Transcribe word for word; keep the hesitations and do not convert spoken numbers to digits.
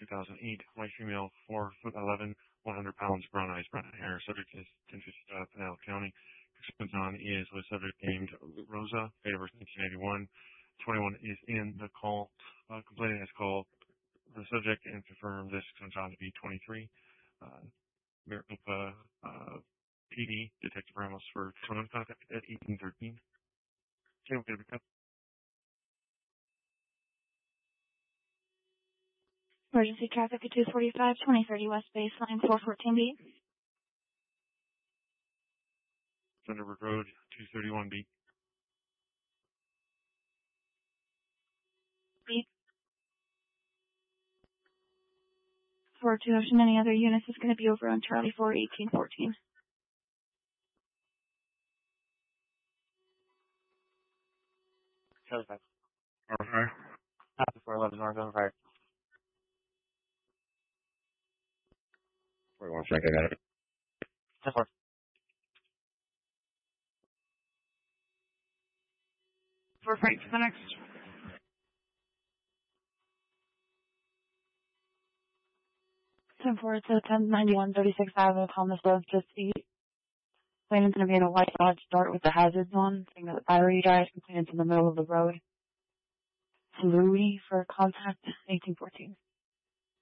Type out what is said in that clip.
two thousand eight. White female, four foot eleven, one hundred pounds, brown eyes, brown hair. Subject is ten fifty uh, Pinal County. Expense on is with subject named Rosa. Date of birth nineteen eighty-one. twenty-one is in the call. Uh, complainant has called the subject and confirmed this comes on to be twenty-three. Uh, Maricopa uh, P D, Detective Ramos for tone of contact at eighteen thirteen. Okay, we're going to be cut. Emergency traffic at two forty-five, twenty thirty West Baseline, four fourteen B. Thunderbird Road, two thirty-one B. B. four two Ocean, any other units is going to be over on Charlie four, eighteen fourteen. Charlie five. Okay. Copy four eleven, North on fire. Wait one second, I got it. ten four. Four Frank to the next. ten four, it's a ten ninety-one thirty-sixth Avenue, Thomas Road, just east. Complainant's going to be in a white Dodge Dart with the hazards on, saying that the battery died. Complainant's in the middle of the road. Louis for contact, eighteen fourteen.